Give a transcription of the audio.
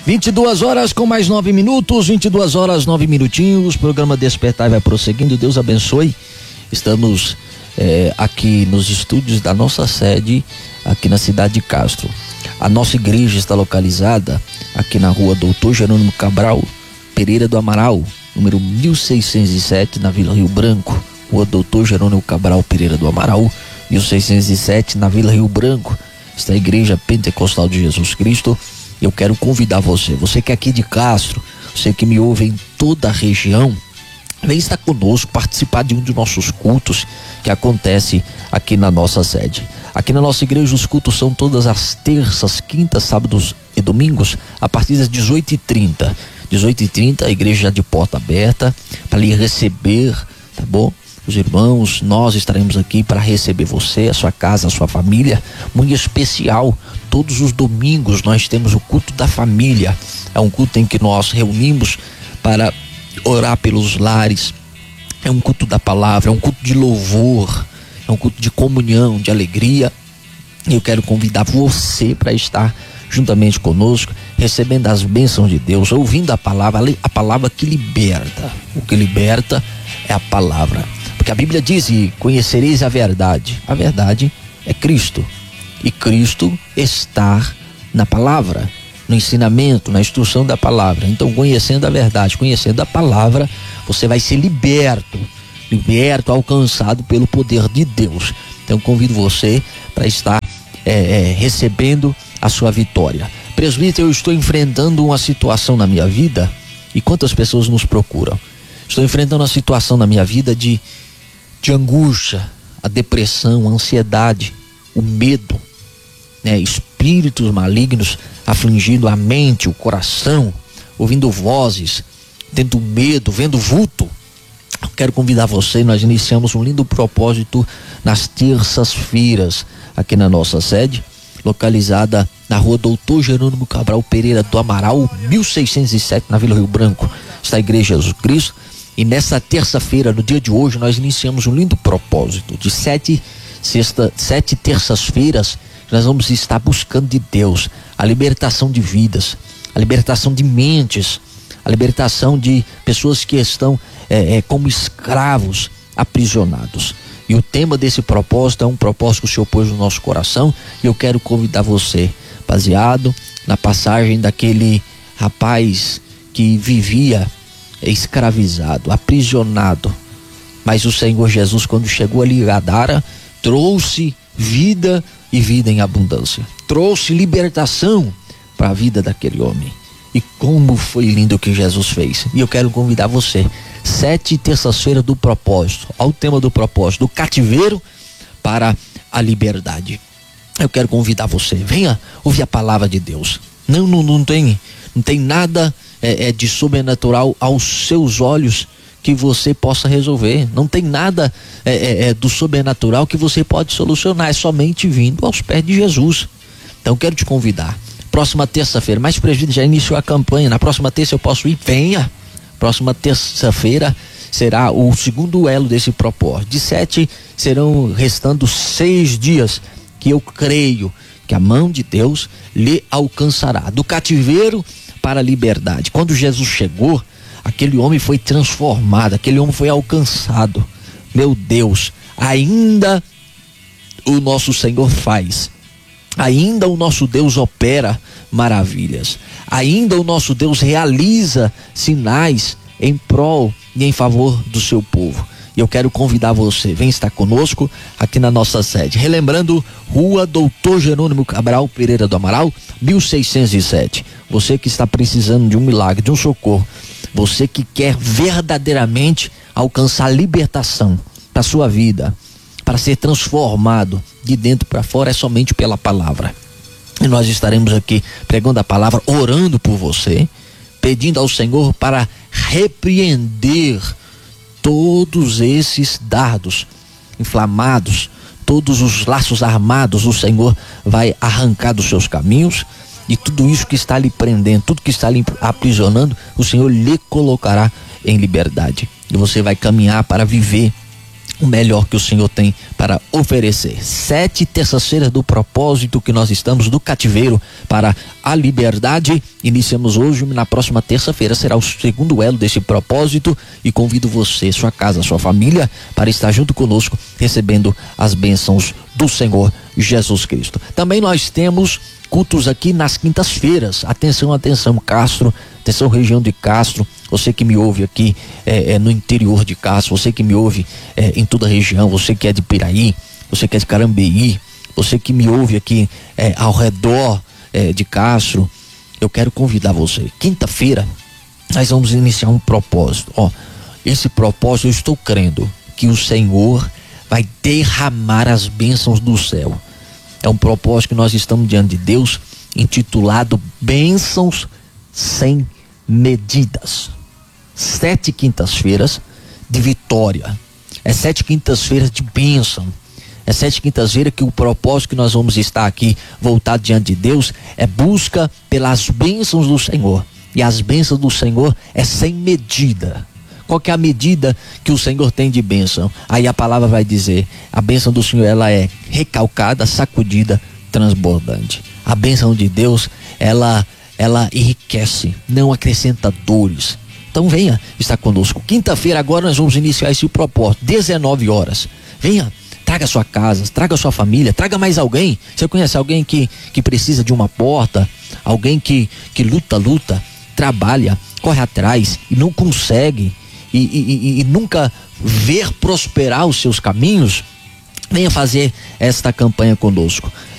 22 horas com mais 9 minutos, 22 horas 9 minutinhos. Programa Despertar vai prosseguindo. Deus abençoe. Estamos aqui nos estúdios da nossa sede, aqui na cidade de Castro. A nossa igreja está localizada aqui na rua Doutor Jerônimo Cabral Pereira do Amaral, número 1607, na Vila Rio Branco. Rua Doutor Jerônimo Cabral Pereira do Amaral, 1607, na Vila Rio Branco. Está a Igreja Pentecostal de Jesus Cristo. Eu quero convidar você que é aqui de Castro, você que me ouve em toda a região, vem estar conosco, participar de um dos nossos cultos que acontece aqui na nossa sede. Aqui na nossa igreja os cultos são todas as terças, quintas, sábados e domingos, a partir das 18h30. 18h30, a igreja já de porta aberta para lhe receber, tá bom? Os irmãos, nós estaremos aqui para receber você, a sua casa, a sua família, muito especial. Todos os domingos nós temos o culto da família. É um culto em que nós reunimos para orar pelos lares. É um culto da palavra, é um culto de louvor, é um culto de comunhão, de alegria. Eu quero convidar você para estar juntamente conosco, recebendo as bênçãos de Deus, ouvindo a palavra que liberta. O que liberta é a palavra. Porque a Bíblia diz: e conhecereis a verdade. A verdade é Cristo. E Cristo está na palavra, no ensinamento, na instrução da palavra. Então, conhecendo a verdade, conhecendo a palavra, você vai ser liberto, alcançado pelo poder de Deus. Então, convido você para estar recebendo a sua vitória. Presbítero, eu estou enfrentando uma situação na minha vida, e quantas pessoas nos procuram? Estou enfrentando uma situação na minha vida de angústia, a depressão, a ansiedade, o medo, espíritos malignos afligindo a mente, o coração, ouvindo vozes, tendo medo, vendo vulto. Eu quero convidar você, nós iniciamos um lindo propósito nas terças-feiras aqui na nossa sede, localizada na rua Doutor Jerônimo Cabral Pereira do Amaral, 1607, na Vila Rio Branco. Está a Igreja Jesus Cristo. E nessa terça-feira, no dia de hoje, nós iniciamos um lindo propósito de 7 terças-feiras. Nós vamos estar buscando de Deus a libertação de vidas, a libertação de mentes, a libertação de pessoas que estão como escravos, aprisionados. E o tema desse propósito é um propósito que o Senhor pôs no nosso coração, e eu quero convidar você, baseado na passagem daquele rapaz que vivia escravizado, aprisionado, mas o Senhor Jesus, quando chegou ali em Gadara, trouxe vida e vida em abundância, trouxe libertação para a vida daquele homem. E como foi lindo o que Jesus fez. E eu quero convidar você, 7 terças-feiras do propósito, ao tema do propósito, do cativeiro para a liberdade. Eu quero convidar você, venha ouvir a palavra de Deus. Não tem nada de sobrenatural aos seus olhos que você possa resolver. Não tem nada do sobrenatural que você pode solucionar. É somente vindo aos pés de Jesus. Então eu quero te convidar. Próxima terça-feira, mas o presbítero já iniciou a campanha. Na próxima terça eu posso ir? Venha. Próxima terça-feira será o segundo elo desse propósito. De 7 serão restando 6 dias que eu creio que a mão de Deus lhe alcançará. Do cativeiro para a liberdade. Quando Jesus chegou, aquele homem foi transformado, aquele homem foi alcançado. Meu Deus, ainda o nosso Senhor faz, ainda o nosso Deus opera maravilhas, ainda o nosso Deus realiza sinais em prol e em favor do seu povo. E eu quero convidar você, vem estar conosco aqui na nossa sede. Relembrando, rua Doutor Jerônimo Cabral Pereira do Amaral, 1607. Você que está precisando de um milagre, de um socorro, você que quer verdadeiramente alcançar libertação para sua vida, para ser transformado de dentro para fora, é somente pela palavra. E nós estaremos aqui pregando a palavra, orando por você, pedindo ao Senhor para repreender todos esses dardos inflamados, todos os laços armados. O Senhor vai arrancar dos seus caminhos, e tudo isso que está lhe prendendo, tudo que está lhe aprisionando, o Senhor lhe colocará em liberdade, e você vai caminhar para viver o melhor que o Senhor tem para oferecer. 7 terças-feiras do propósito que nós estamos do cativeiro para a liberdade. Iniciamos hoje, na próxima terça-feira será o segundo elo desse propósito e convido você, sua casa, sua família para estar junto conosco recebendo as bênçãos do Senhor Jesus Cristo. Também nós temos cultos aqui nas quintas-feiras. Atenção, atenção, Castro, atenção, região de Castro, você que me ouve aqui no interior de Castro, você que me ouve em toda a região, você que é de Piraí, você que é de Carambeí, você que me ouve aqui ao redor de Castro, eu quero convidar você. Quinta-feira nós vamos iniciar um propósito. Esse propósito eu estou crendo que o Senhor vai derramar as bênçãos do céu. É um propósito que nós estamos diante de Deus, intitulado Bênçãos Sem Medidas. 7 quintas-feiras de vitória. É 7 quintas-feiras de bênção. É 7 quintas-feiras que o propósito que nós vamos estar aqui voltado diante de Deus é busca pelas bênçãos do Senhor. E as bênçãos do Senhor é sem medida. Qual que é a medida que o Senhor tem de bênção? Aí a palavra vai dizer, a bênção do Senhor, ela é recalcada, sacudida, transbordante. A bênção de Deus, ela enriquece, não acrescenta dores. Então venha estar conosco. Quinta-feira agora nós vamos iniciar esse propósito, 19 horas. Venha, traga sua casa, traga sua família, traga mais alguém. Você conhece alguém que precisa de uma porta? Alguém que luta, trabalha, corre atrás e não consegue e nunca ver prosperar os seus caminhos? Venha fazer esta campanha conosco.